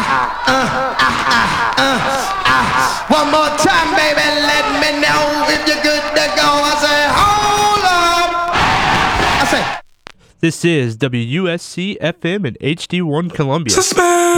One more time, baby, let me know if you're good to go. I say, hold up. I say, This is WUSC FM in HD1 Columbia. Suspend.